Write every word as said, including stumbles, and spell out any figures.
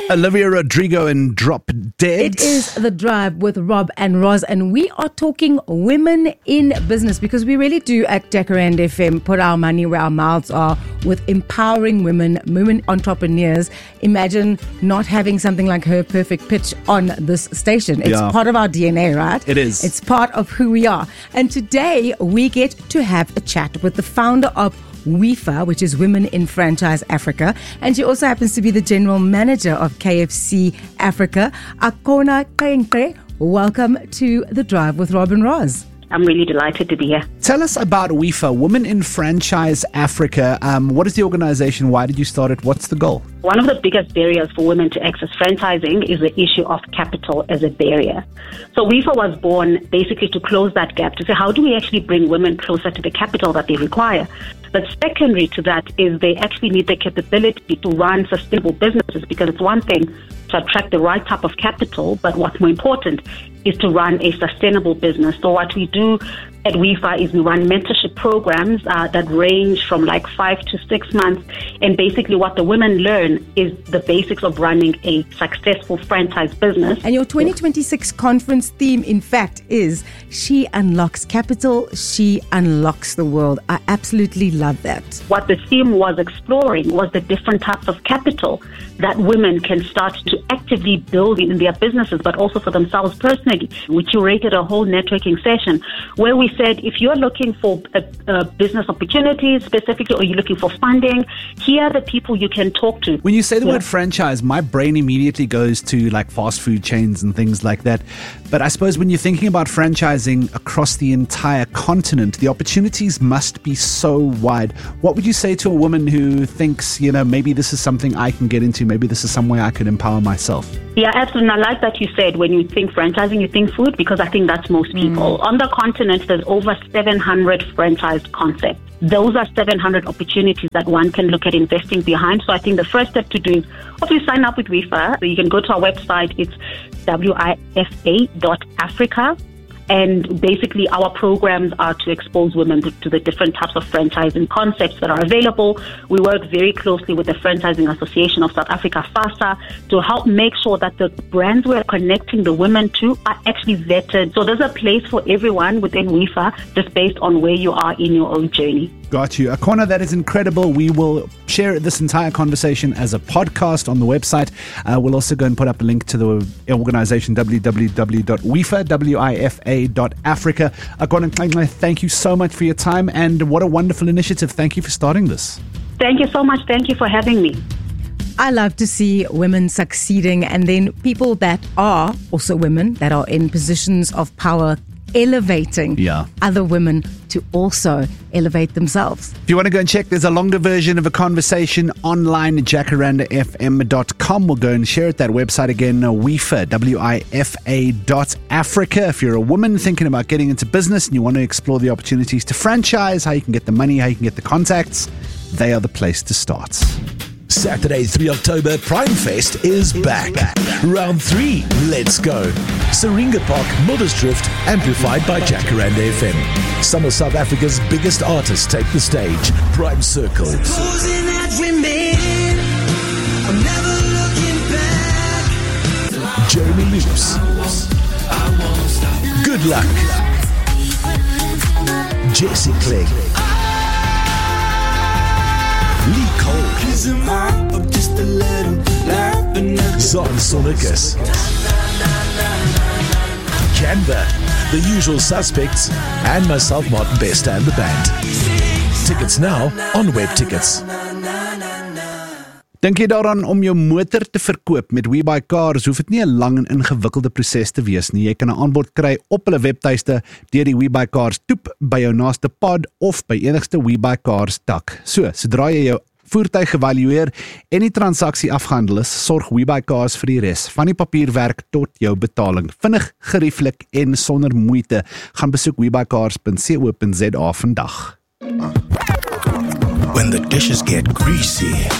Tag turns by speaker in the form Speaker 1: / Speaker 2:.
Speaker 1: Olivia Rodrigo and Drop Dead.
Speaker 2: It is The Drive with Rob and Roz, and we are talking women in business because we really do at Jacaranda F M put our money where our mouths are with empowering women, women entrepreneurs. Imagine not having something like Her Perfect Pitch on this station. It's
Speaker 1: Yeah.
Speaker 2: part of our D N A, right?
Speaker 1: It is.
Speaker 2: It's part of who we are. And today we get to have a chat with the founder of W I F A, which is Women in Franchise Africa, and she also happens to be the general manager of K F C Africa. Akona Qenqe, welcome to The Drive with Rob and Roz.
Speaker 3: I'm really delighted to be here.
Speaker 1: Tell us about W I F A, Women in Franchise Africa. Um, what is the organization? Why did you start it? What's the goal?
Speaker 3: One of the biggest barriers for women to access franchising is the issue of capital as a barrier. So W I F A was born basically to close that gap, to say how do we actually bring women closer to the capital that they require. But secondary to that is they actually need the capability to run sustainable businesses, because it's one thing to attract the right type of capital, but what's more important is to run a sustainable business. So what we do at W I F A is we run mentorship programs uh, that range from like five to six months. And basically what the women learn is the basics of running a successful franchise business.
Speaker 2: And your twenty twenty-six conference theme, in fact, is She Unlocks Capital, She Unlocks the World. I absolutely love that.
Speaker 3: What the theme was exploring was the different types of capital that women can start to actively build in their businesses, but also for themselves personally. We curated a whole networking session where we said, if you're looking for a, a business opportunities specifically, or you're looking for funding, here are the people you can talk to.
Speaker 1: When you say the
Speaker 3: Yeah.
Speaker 1: word franchise, my brain immediately goes to like fast food chains and things like that. But I suppose when you're thinking about franchising across the entire continent, the opportunities must be so wide. What would you say to a woman who thinks, you know, maybe this is something I can get into, maybe this is some way I could empower myself?
Speaker 3: Yeah, absolutely. I like that you said when you think franchising, you think food, because I think that's most people. On the continent, there's over seven hundred franchised concepts. Those are seven hundred opportunities that one can look at investing behind. So I think the first step to do is obviously sign up with W I F A. So you can go to our website. It's W I F A dot Africa. And basically our programs are to expose women to, to the different types of franchising concepts that are available. We work very closely with the Franchising Association of South Africa, FASA, to help make sure that the brands we're connecting the women to are actually vetted. So there's a place for everyone within W I F A, just based on where you are in your own journey.
Speaker 1: Got you. Akona, that is incredible. We will share this entire conversation as a podcast on the website. Uh, we'll also go and put up a link to the organization, w w w dot w i f a, W I F A dot Africa. Akona, thank you so much for your time, and what a wonderful initiative. Thank you for starting this.
Speaker 3: Thank you so much. Thank you for having me.
Speaker 2: I love to see women succeeding, and then people that are also women that are in positions of power elevating
Speaker 1: Yeah.
Speaker 2: other women to also elevate themselves.
Speaker 1: If you want to go and check, there's a longer version of a conversation online at jacaranda f m dot com. We'll go and share it. That website again, W I F A, W I F A dot Africa. If you're a woman thinking about getting into business and you want to explore the opportunities to franchise, how you can get the money, how you can get the contacts, they are the place to start.
Speaker 4: Saturday, the third of October, Prime Fest is back. Round three, let's go. Syringa Park, Mildersdrift, amplified by Jacaranda F M. Some of South Africa's biggest artists take the stage. Prime Circle. Jeremy Loops. Good Luck. Jesse Clegg. Lee Cole. Zon Sonicus. Canva, The Usual Suspects, and myself, Martin Bester, and the band. Tickets now on Web Tickets.
Speaker 1: Dink jy daaraan om jou motor te verkoop met WeBuyCars? Hoef dit nie 'n lang en ingewikkelde proses te wees nie. Jy kan 'n aanbod kry op hulle webtuiste deur die WeBuyCars toep by jou naaste pod of by enigste WeBuyCars tak. So, sodra jy jou voertuig gevalueer en die transaksie afgehandel is, sorg WeBuyCars vir die res, van die papierwerk tot jou betaling. Vinnig, gerieflik en sonder moeite. Gaan besoek webuycars dot co dot za vandag.
Speaker 4: When the dishes get greasy,